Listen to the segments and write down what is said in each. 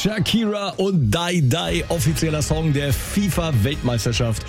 Shakira und Die Die, offizieller Song der FIFA-Weltmeisterschaft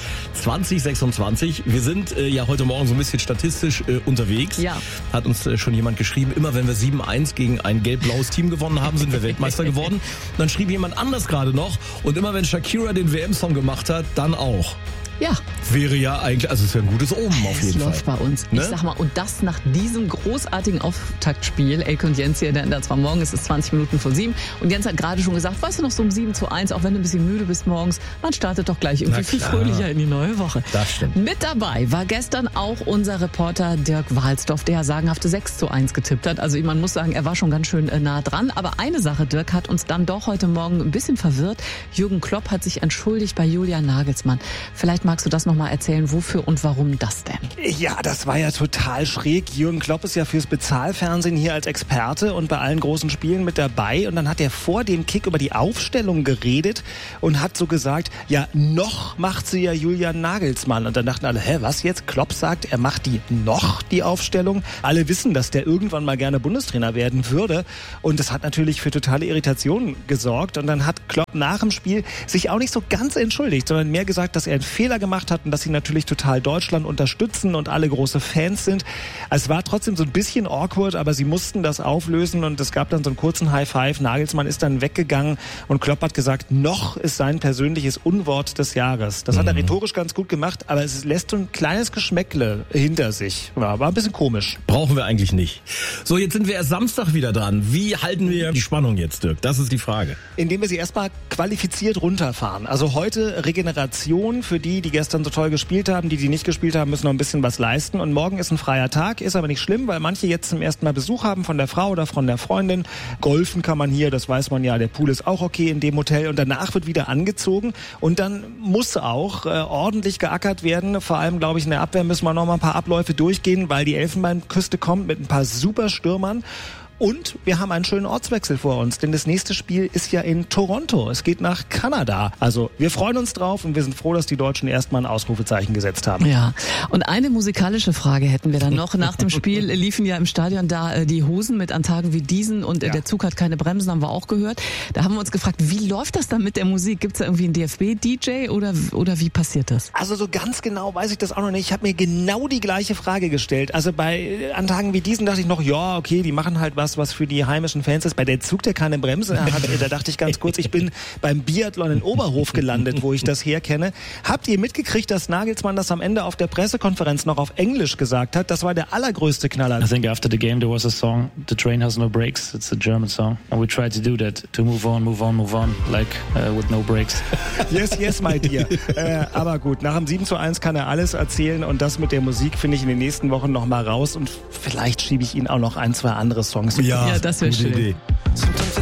2026. Wir sind ja heute Morgen so ein bisschen statistisch unterwegs. Ja. Hat uns schon jemand geschrieben, immer wenn wir 7-1 gegen ein gelb-blaues Team gewonnen haben, sind wir Weltmeister geworden. Und dann schrieb jemand anders gerade noch, und immer wenn Shakira den WM-Song gemacht hat, dann auch. Ja. Wäre ja eigentlich, also es wäre ein gutes Omen auf jeden Fall. Das läuft bei uns. Ne? Ich sag mal, und das nach diesem großartigen Auftaktspiel. Elke und Jens hier, denn da zwar morgen ist es 20 Minuten vor 7. Und Jens hat gerade schon gesagt, weißt du noch, so um 7:1, auch wenn du ein bisschen müde bist morgens, man startet doch gleich irgendwie viel fröhlicher in die neue Woche. Das stimmt. Mit dabei war gestern auch unser Reporter Dirk Wahlsdorf, der sagenhafte 6:1 getippt hat. Also man muss sagen, er war schon ganz schön nah dran. Aber eine Sache, Dirk, hat uns dann doch heute Morgen ein bisschen verwirrt. Jürgen Klopp hat sich entschuldigt bei Julian Nagelsmann. Vielleicht magst du das nochmal erzählen, wofür und warum das denn? Ja, das war ja total schräg. Jürgen Klopp ist ja fürs Bezahlfernsehen hier als Experte und bei allen großen Spielen mit dabei. Und dann hat er vor dem Kick über die Aufstellung geredet und hat so gesagt, ja, noch macht sie ja Julian Nagelsmann. Und dann dachten alle, was jetzt? Klopp sagt, er macht die Aufstellung. Alle wissen, dass der irgendwann mal gerne Bundestrainer werden würde. Und das hat natürlich für totale Irritation gesorgt. Und dann hat Klopp nach dem Spiel sich auch nicht so ganz entschuldigt, sondern mehr gesagt, dass er einen Fehler gemacht hat und dass sie natürlich total Deutschland unterstützen und alle große Fans sind. Es war trotzdem so ein bisschen awkward, aber sie mussten das auflösen und es gab dann so einen kurzen High Five. Nagelsmann ist dann weggegangen und Klopp hat gesagt, noch ist sein persönliches Unwort des Jahres. Das hat er rhetorisch ganz gut gemacht, aber es lässt so ein kleines Geschmäckle hinter sich. War ein bisschen komisch. Brauchen wir eigentlich nicht. So, jetzt sind wir erst Samstag wieder dran. Wie halten wir die Spannung jetzt, Dirk? Das ist die Frage. Indem wir sie erstmal qualifiziert runterfahren. Also heute Regeneration für die gestern so toll gespielt haben. Die nicht gespielt haben, müssen noch ein bisschen was leisten. Und morgen ist ein freier Tag, ist aber nicht schlimm, weil manche jetzt zum ersten Mal Besuch haben von der Frau oder von der Freundin. Golfen kann man hier, das weiß man ja, der Pool ist auch okay in dem Hotel. Und danach wird wieder angezogen. Und dann muss auch ordentlich geackert werden. Vor allem, glaube ich, in der Abwehr müssen wir noch mal ein paar Abläufe durchgehen, weil die Elfenbeinküste kommt mit ein paar super Stürmern. Und wir haben einen schönen Ortswechsel vor uns, denn das nächste Spiel ist ja in Toronto. Es geht nach Kanada. Also wir freuen uns drauf und wir sind froh, dass die Deutschen erstmal ein Ausrufezeichen gesetzt haben. Ja, und eine musikalische Frage hätten wir dann noch. Nach dem Spiel liefen ja im Stadion da die Hosen mit An Tagen wie diesen und der Zug hat keine Bremsen, haben wir auch gehört. Da haben wir uns gefragt, wie läuft das dann mit der Musik? Gibt es da irgendwie einen DFB-DJ oder wie passiert das? Also so ganz genau weiß ich das auch noch nicht. Ich habe mir genau die gleiche Frage gestellt. Also bei An Tagen wie diesen dachte ich noch, ja, okay, die machen halt was für die heimischen Fans ist. Bei der Zug, der keine Bremse hat, da dachte ich ganz kurz, ich bin beim Biathlon in Oberhof gelandet, wo ich das herkenne. Habt ihr mitgekriegt, dass Nagelsmann das am Ende auf der Pressekonferenz noch auf Englisch gesagt hat? Das war der allergrößte Knaller. I think after the game there was a song, The Train Has No Brakes. It's a German song. And we tried to do that, to move on, like with no brakes. Yes, my dear. Aber gut, nach dem 7:1 kann er alles erzählen und das mit der Musik finde ich in den nächsten Wochen noch mal raus und vielleicht schiebe ich ihn auch noch 1, 2 andere Songs. Ja, das wäre schön. Idee.